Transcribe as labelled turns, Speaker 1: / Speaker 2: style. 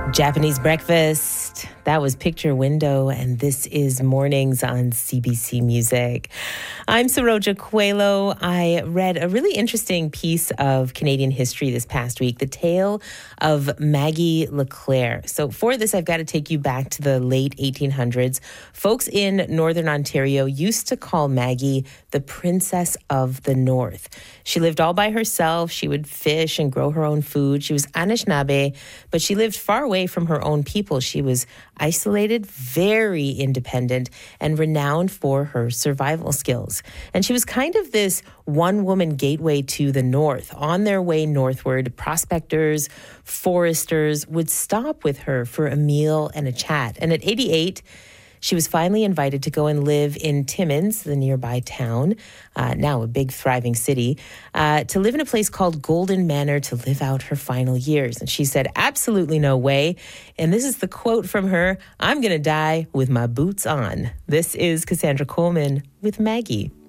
Speaker 1: Japanese breakfast. That was Picture Window, and this is Mornings on CBC Music. I'm Saroja Coelho. I read a really interesting piece of Canadian history this past week, the tale of Maggie LeClaire. So for this, I've got to take you back to the late 1800s. Folks in Northern Ontario used to call Maggie the Princess of the North. She lived all by herself. She would fish and grow her own food. She was Anishinaabe, but she lived far away from her own people. She was isolated, very independent, and renowned for her survival skills. And she was kind of this one-woman gateway to the north. On their way northward, prospectors, foresters would stop with her for a meal and a chat. And at 88, she was finally invited to go and live in Timmins, the nearby town, now a big thriving city, to live in a place called Golden Manor to live out her final years. And she said, absolutely no way. And this is the quote from her, "I'm going to die with my boots on." This is Cassandra Coleman with Maggie.